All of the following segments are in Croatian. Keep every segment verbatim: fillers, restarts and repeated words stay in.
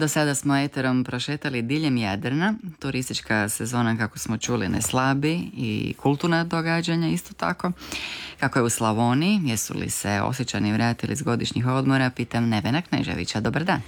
Do sada smo eterom prošetali diljem Jadrana, turistička sezona, kako smo čuli, ne slabi i kulturna događanja isto tako. Kako je u Slavoniji, jesu li se Osječani vratili iz godišnjih odmora, pitam Nevena Kneževića. Dobar dan.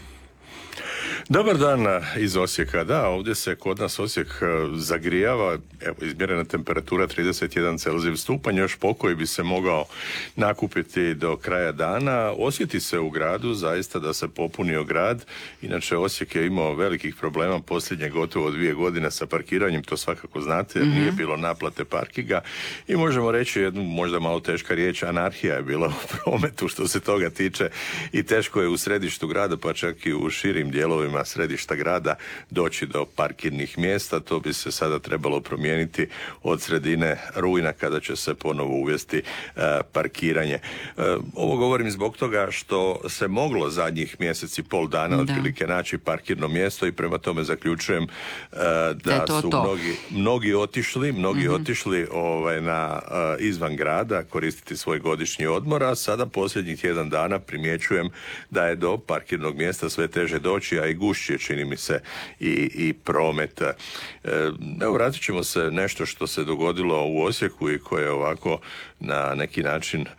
Dobar dan iz Osijeka. Da, ovdje se kod nas Osijek zagrijava, evo, izmjerena temperatura trideset jedan Celzijev stupanj, još pokoj bi se mogao nakupiti do kraja dana. Osjeti se u gradu zaista da se popunio grad. Inače, Osijek je imao velikih problema posljednje gotovo dvije godine sa parkiranjem, to svakako znate, jer mm-hmm. nije bilo naplate parkinga i možemo reći jednu možda malo teška riječ, anarhija je bila u prometu što se toga tiče i teško je u središtu grada, pa čak i u širim dijelovima središta grada doći do parkirnih mjesta. To bi se sada trebalo promijeniti od sredine rujna kada će se ponovo uvesti e, parkiranje. E, ovo govorim zbog toga što se moglo zadnjih mjeseci pol dana otprilike naći parkirno mjesto i prema tome zaključujem e, da, da to su to. mnogi, mnogi otišli, mnogi mm-hmm. otišli ovaj, na e, izvan grada koristiti svoj godišnji odmor, a sada posljednjih tjedan dana primjećujem da je do parkirnog mjesta sve teže doći, a i gušće čini mi se i, i promet. E, evo, vratit ćemo se nešto što se dogodilo u Osijeku i koje je ovako na neki način e,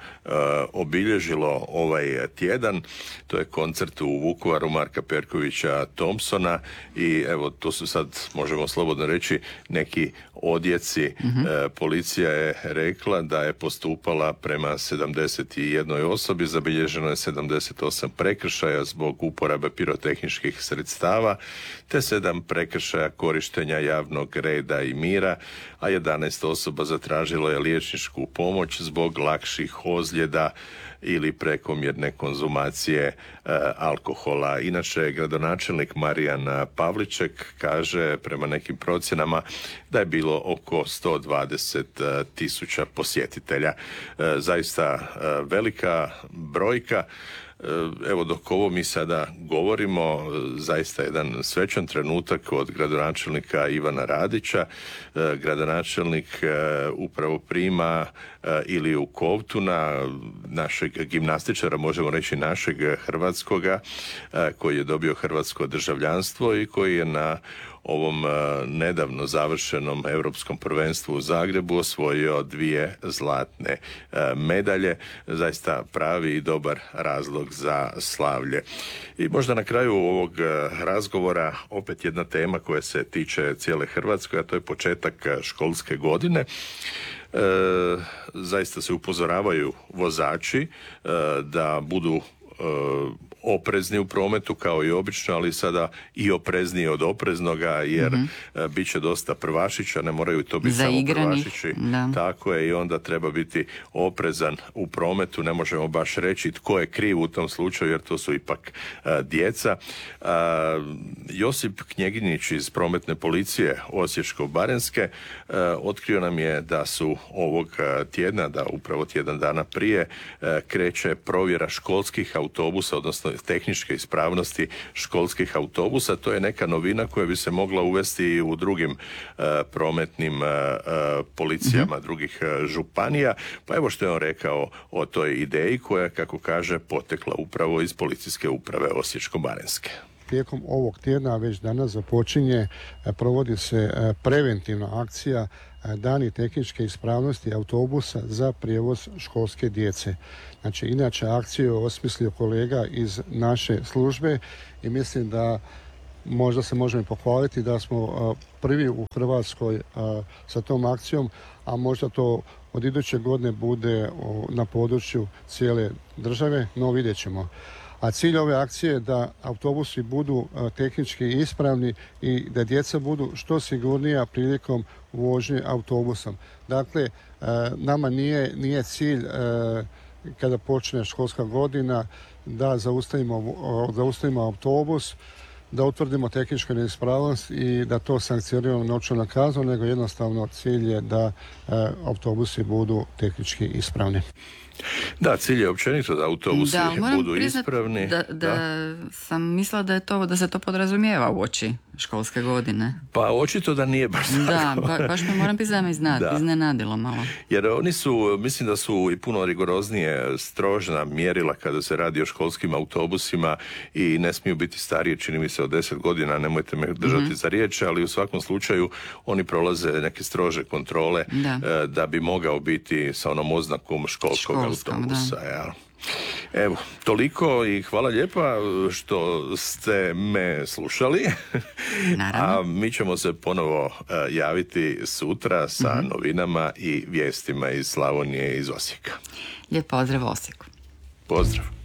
obilježilo ovaj tjedan. To je koncert u Vukovaru Marka Perkovića Thompsona i evo, to su sad, možemo slobodno reći, neki odjeci. Mm-hmm. E, policija je rekla da je postupala prema sedamdeset jednoj osobi, zabilježeno je sedamdeset osam prekršaja zbog uporabe pirotehničkih sredstava, te sedam prekršaja korištenja javnog reda i mira, a jedanaest osoba zatražilo je liječničku pomoć zbog lakših ozljeda ili prekomjerne konzumacije e, alkohola. Inače, gradonačelnik Marijan Pavliček kaže prema nekim procjenama da je bilo oko sto dvadeset tisuća posjetitelja. E, zaista e, velika brojka. Evo, dok ovo mi sada govorimo, zaista jedan svečan trenutak od gradonačelnika Ivana Radića. Gradonačelnik upravo prima Iliju Kovtuna, našeg gimnastičara, možemo reći našeg hrvatskoga, koji je dobio hrvatsko državljanstvo i koji je na ovom uh, nedavno završenom europskom prvenstvu u Zagrebu osvojio dvije zlatne uh, medalje. Zaista pravi i dobar razlog za slavlje. I možda na kraju ovog uh, razgovora opet jedna tema koja se tiče cijele Hrvatske, a to je početak školske godine. E, zaista se upozoravaju vozači e, da budu e, oprezni u prometu kao i obično, ali sada i oprezniji od opreznoga, jer mm-hmm. bit će dosta prvašića, ne moraju to biti samo prvašići. Da. Tako je, i onda treba biti oprezan u prometu. Ne možemo baš reći tko je kriv u tom slučaju, jer to su ipak a, djeca. A, Josip Knjeginić iz prometne policije Osječko-baranjske otkrio nam je da su ovog tjedna, da upravo tjedan dana prije a, kreće provjera školskih autobusa, odnosno tehničke ispravnosti školskih autobusa. To je neka novina koja bi se mogla uvesti i u drugim uh, prometnim uh, uh, policijama mm-hmm. drugih uh, županija. Pa evo što je on rekao o toj ideji koja, kako kaže, potekla upravo iz policijske uprave Osječko-baranjske. Tijekom ovog tjedna, već danas započinje, provodi se preventivna akcija Dani tehničke ispravnosti autobusa za prijevoz školske djece. Znači, inače akciju je osmislio kolega iz naše službe i mislim da možda se možemo pohvaliti da smo prvi u Hrvatskoj sa tom akcijom, a možda to od iduće godine bude na području cijele države, no vidjet ćemo. A cilj ove akcije je da autobusi budu tehnički ispravni i da djeca budu što sigurnija prilikom vožnje autobusom. Dakle, nama nije, nije cilj kada počne školska godina da zaustavimo, zaustavimo autobus, da utvrdimo tehničku neispravnost i da to sankcioniramo novčanom kaznom, nego jednostavno cilj je da autobusi budu tehnički ispravni. Da, cilj je općenito da autobusi da, budu priznat ispravni. Da, da, da sam mislila da je to, da se to podrazumijeva u oči školske godine. Pa očito da nije baš tako. Da, ba, baš me moram priznati iznad, iznenadilo malo. Jer oni su, mislim da su i puno rigoroznije strožna mjerila kada se radi o školskim autobusima i ne smiju biti starije, čini mi se, od deset godina, nemojte me držati mm-hmm. za riječ, ali u svakom slučaju oni prolaze neke strože kontrole da, da bi mogao biti sa onom oznakom školskog autobusa. Ja. Evo, toliko i hvala lijepa što ste me slušali. Naravno. A mi ćemo se ponovo uh, javiti sutra sa mm-hmm. novinama i vijestima iz Slavonije i iz Osijeka. Lijep pozdrav Osijeku. Pozdrav.